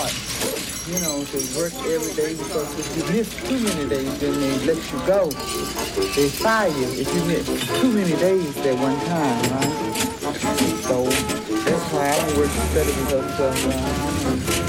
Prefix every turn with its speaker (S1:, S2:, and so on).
S1: hard, to work every day, because if you miss too many days, then they let you go. They fire you if you miss too many days at one time, right? So that's why I work instead of because